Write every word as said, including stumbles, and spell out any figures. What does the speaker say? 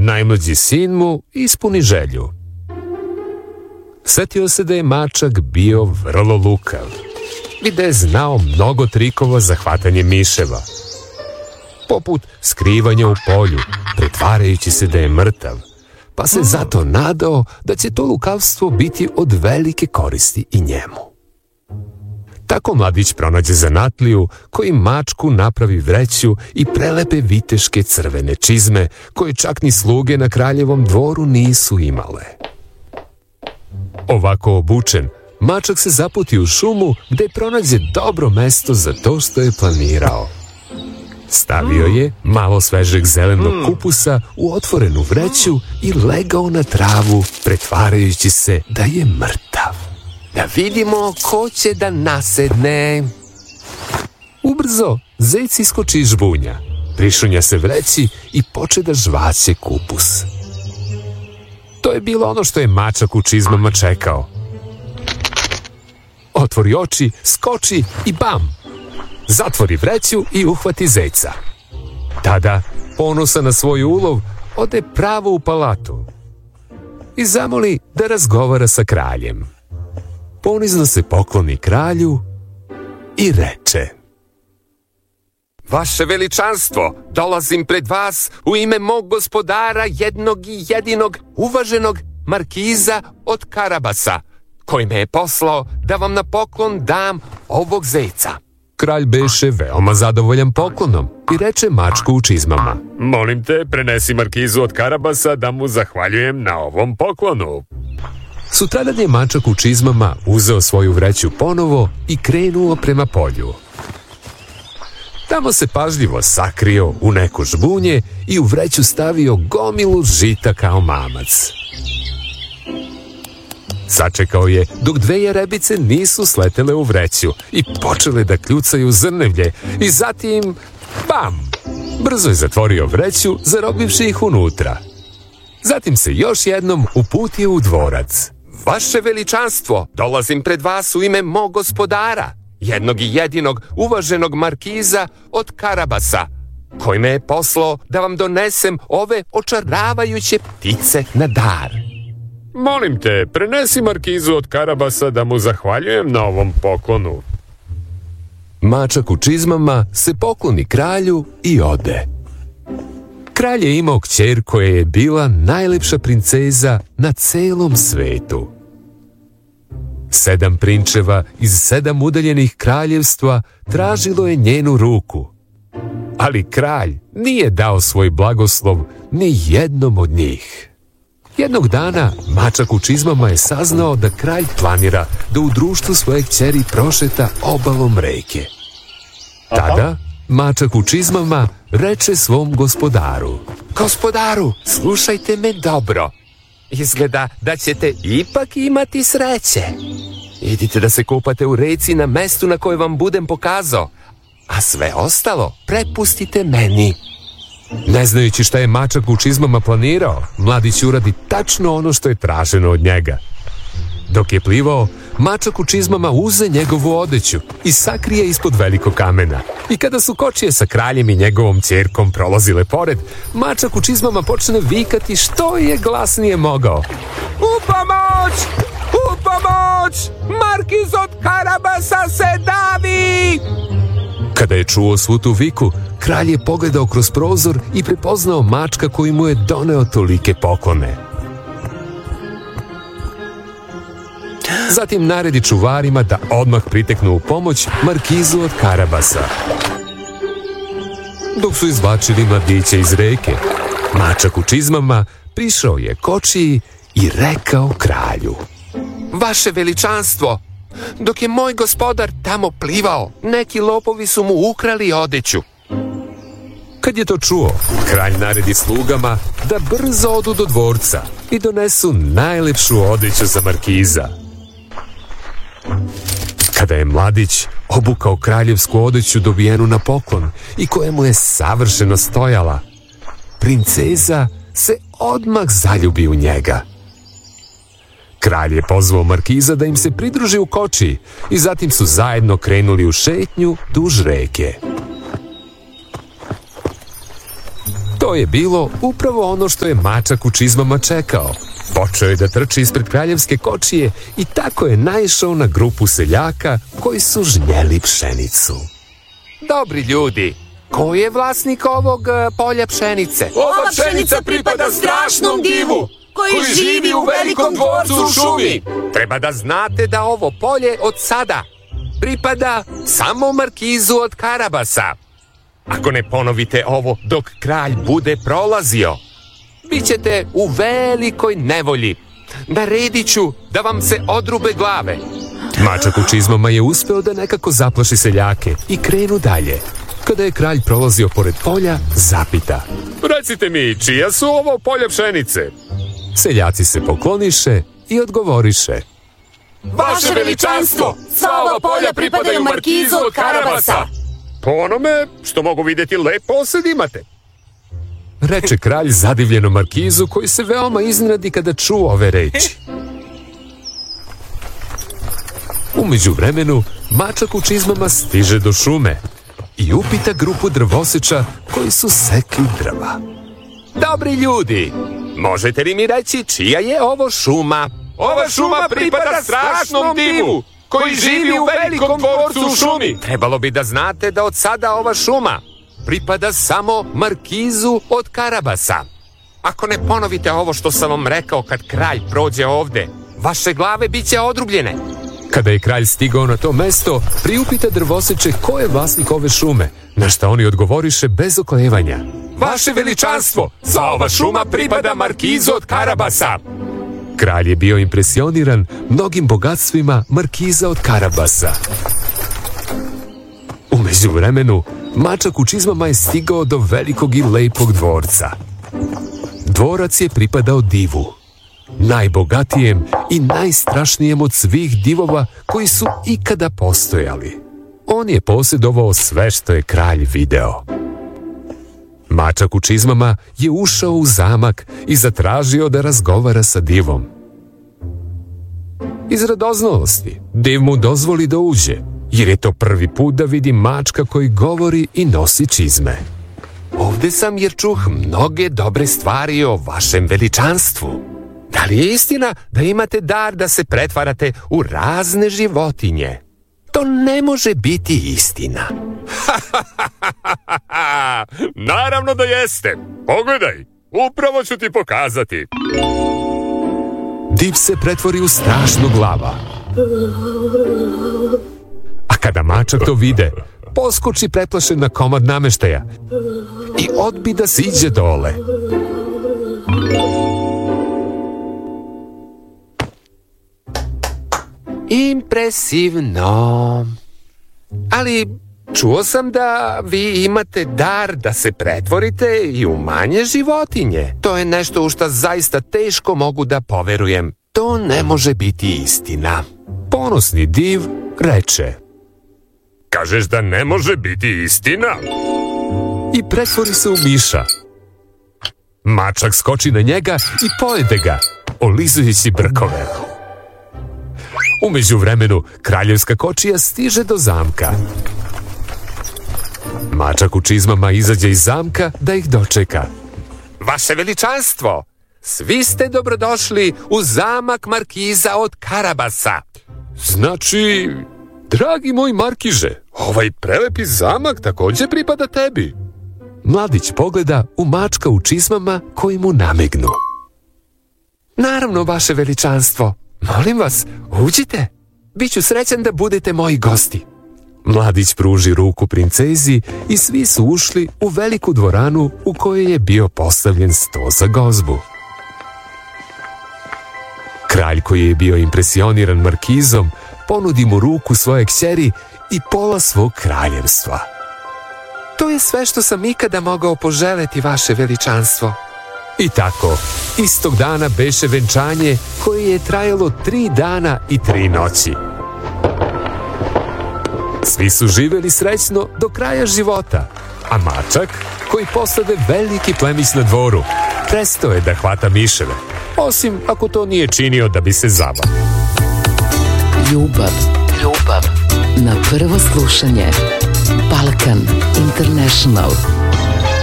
najmlađi sin mu ispuni želju. Setio se da je mačak bio vrlo lukav i da je znao mnogo trikova za hvatanje miševa, poput skrivanja u polju, pretvarajući se da je mrtav, pa se zato nadao da će to lukavstvo biti od velike koristi i njemu. Tako mladić pronađe zanatliju koji mačku napravi vreću i prelepe viteške crvene čizme koje čak ni sluge na kraljevom dvoru nisu imale. Ovako obučen, mačak se zaputi u šumu gde pronađe dobro mesto za to što je planirao. Stavio je malo svežeg zelenog kupusa u otvorenu vreću i legao na travu, pretvarajući se da je mrtav. Da vidimo ko će da nasedne. Ubrzo zec iskoči iz žbunja, prišunja se vreći i poče da žvaće kupus. To je bilo ono što je mačak u čizmama čekao. Otvori oči, skoči i bam! Zatvori vreću i uhvati zeca. Tada, ponosan na svoj ulov, ode pravo u palatu i zamoli da razgovara sa kraljem. Ponizno se pokloni kralju i reče: Vaše veličanstvo, dolazim pred vas u ime mog gospodara, jednog i jedinog, uvaženog markiza od Karabasa, koji me je poslao da vam na poklon dam ovog zeca. Kralj beše veoma zadovoljan poklonom i reče mačku u čizmama: Molim te, prenesi markizu od Karabasa da mu zahvaljujem na ovom poklonu. Sutradan je mačak u čizmama uzeo svoju vreću ponovo i krenuo prema polju. Tamo se pažljivo sakrio u neko žbunje i u vreću stavio gomilu žita kao mamac. Sačekao je dok dve jarebice nisu sletele u vreću i počele da kljucaju zrnevlje i zatim, bam! Brzo je zatvorio vreću, zarobivši ih unutra. Zatim se još jednom uputio u dvorac. Vaše veličanstvo, dolazim pred vas u ime mog gospodara, jednog i jedinog uvaženog markiza od Karabasa, koji me je poslao da vam donesem ove očaravajuće ptice na dar. Molim te, prenesi markizu od Karabasa da mu zahvaljujem na ovom poklonu. Mačak u čizmama se pokloni kralju i ode. Kralj je imao kćer koja je bila najlepša princeza na celom svetu. Sedam prinčeva iz sedam udaljenih kraljevstva tražilo je njenu ruku, ali kralj nije dao svoj blagoslov ni jednom od njih. Jednog dana mačak u čizmama je saznao da kralj planira da u društvu svoje kćeri prošeta obalom reke. Tada mačak u čizmama reče svom gospodaru: Gospodaru, slušajte me dobro. Izgleda da ćete ipak imati sreće. Idite da se kupate u reci na mestu na koje vam budem pokazao, a sve ostalo prepustite meni. Ne znajući šta je mačak u čizmama planirao, mladić uradi tačno ono što je traženo od njega. Dok je plivao, mačak u čizmama uze njegovu odeću i sakrije ispod velikog kamena. I kada su kočije sa kraljem i njegovom ćerkom prolazile pored, mačak u čizmama počne vikati što je glasnije mogao: U pomoć! U pomoć! Markiz od Karabasa se davi! Kada je čuo svu tu viku, kralj je pogledao kroz prozor i prepoznao mačka koji mu je doneo tolike poklone. Zatim naredi čuvarima da odmah priteknu u pomoć markizu od Karabasa. Dok su izvlačili mladića iz reke, mačak u čizmama prišao je kočiji i rekao kralju: Vaše veličanstvo, dok je moj gospodar tamo plivao, neki lopovi su mu ukrali odeću. Kad je to čuo, kralj naredi slugama da brzo odu do dvorca i donesu najlepšu odeću za markiza. Kada je mladić obukao kraljevsku odeću dobijenu na poklon i koja mu je savršeno stojala, princeza se odmah zaljubi u njega. Kralj je pozvao markiza da im se pridruži u kočiji i zatim su zajedno krenuli u šetnju duž reke. To je bilo upravo ono što je mačak u čizmama čekao. Počeo je da trči ispred kraljevske kočije i tako je naišao na grupu seljaka koji su žnjeli pšenicu. Dobri ljudi, ko je vlasnik ovog uh, polja pšenice? Ova pšenica pripada strašnom divu koji živi u velikom dvorcu u šumi. Treba da znate da ovo polje od sada pripada samo markizu od Karabasa. Ako ne ponovite ovo dok kralj bude prolazio, bit ćete u velikoj nevolji. Naredit ću da vam se odrube glave. Mačak u čizmama je uspeo da nekako zaplaši seljake i krenu dalje. Kada je kralj prolazio pored polja, zapita: recite mi, čija su ovo polja pšenice? Seljaci se pokloniše i odgovoriše: Vaše veličanstvo, sva ova polja pripadaju markizu od Karabasa. Po onome što mogu vidjeti, lep posed imate, reče kralj zadivljeno markizu, koji se veoma iznenadi kada čuo ove reči. U međuvremenu, mačak u čizmama stiže do šume i upita grupu drvoseča koji su sekli drva: dobri ljudi, možete li mi reći čija je ovo šuma? Ova šuma pripada strašnom divu koji živi u velikom dvorcu u šumi. Trebalo bi da znate da od sada ova šuma pripada samo markizu od Karabasa. Ako ne ponovite ovo što sam vam rekao kad kralj prođe ovde, vaše glave bit će odrubljene. Kada je kralj stigao na to mesto, priupita drvoseče ko je vlasnik ove šume, na šta oni odgovoriše bez oklevanja: vaše veličanstvo, sva ova šuma pripada markizu od Karabasa. Kralj je bio impresioniran mnogim bogatstvima markiza od Karabasa. U međuvremenu, mačak u čizmama je stigao do velikog i lepog dvorca. Dvorac je pripadao divu, najbogatijem i najstrašnijem od svih divova koji su ikada postojali. On je posjedovao sve što je kralj video. Mačak u čizmama je ušao u zamak i zatražio da razgovara sa divom. Iz radoznalosti, div mu dozvoli da uđe, jer je to prvi put da vidi mačka koji govori i nosi čizme. Ovde sam jer čuh mnoge dobre stvari o vašem veličanstvu. Da li je istina da imate dar da se pretvarate u razne životinje? To ne može biti istina. Naravno da jeste. Pogledaj, upravo ću ti pokazati. Div se pretvori u strašnog lava. A kada mačak to vide, poskoči preplašen na komad nameštaja i odbi da siđe dole. Impresivno. Ali čuo sam da vi imate dar da se pretvorite i u manje životinje. To je nešto u šta zaista teško mogu da poverujem. To ne može biti istina. Ponosni div reče: kažeš da ne može biti istina? I pretvori se u miša. Mačak skoči na njega i pojede ga, olizujući brkove. U međuvremenu, kraljevska kočija stiže do zamka. Mačak u čizmama izađe iz zamka da ih dočeka. Vaše veličanstvo, svi ste dobrodošli u zamak markiza od Karabasa. Znači, dragi moj markiže, ovaj prelepi zamak također pripada tebi. Mladić pogleda u mačka u čizmama koji mu namignu. Naravno, vaše veličanstvo. Molim vas, uđite. Biću srećan da budete moji gosti. Mladić pruži ruku princezi i svi su ušli u veliku dvoranu u kojoj je bio postavljen sto za gozbu. Kralj, koji je bio impresioniran markizom, ponudi mu ruku svoje kćeri i pola svog kraljevstva. To je sve što sam ikada mogao poželeti, vaše veličanstvo. I tako, istog dana beše venčanje koje je trajalo tri dana i tri noći. Svi su živjeli srećno do kraja života, a mačak, koji postade veliki plemić na dvoru, prestao je da hvata miševe, osim ako to nije činio da bi se zabavio. Ljubav, ljubav na prvo slušanje. Balkan International.